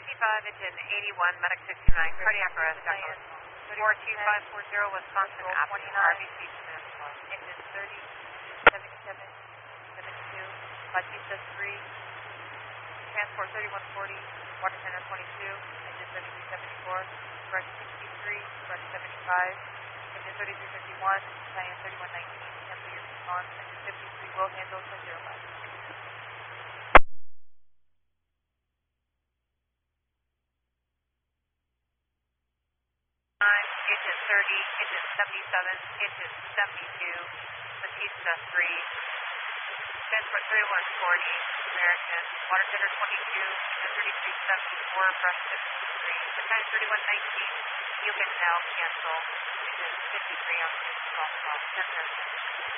55, engine 81, medic 69, cardiac arrest, echoes. 42540, Wisconsin Avenue, RBC Smith. Engine 30, 77, 72, Batista 3, transport 3140, water center 22, engine 3374, brush 63, brush 75, engine 3351, Cheyenne 3119, cancel your response, engine 53 will handle to 05. Engine 30, engine 77, engine 72, Batista 3, transport 3140, American, water center 22, engine 3374, brush 53, Cheyenne 3119, you can now cancel engine 53 on 10 10.